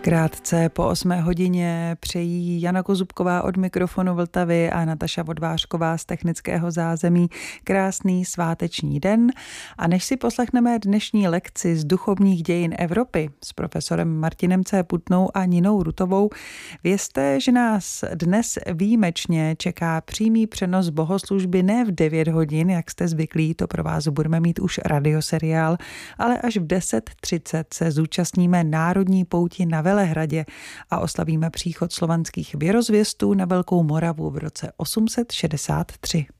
Krátce po 8 hodině přejí Jana Kozubková od mikrofonu Vltavy a Nataša Vodvářková z technického zázemí krásný sváteční den. A než si poslechneme dnešní lekci z duchovních dějin Evropy s profesorem Martinem C. Putnou a Ninou Rutovou, vězte, že nás dnes výjimečně čeká přímý přenos bohoslužby ne v 9 hodin, jak jste zvyklí, to pro vás budeme mít už radioseriál, ale až v 10:30 se zúčastníme národní pouti na Velehradě a oslavíme příchod slovanských věrozvěstů na Velkou Moravu v roce 863.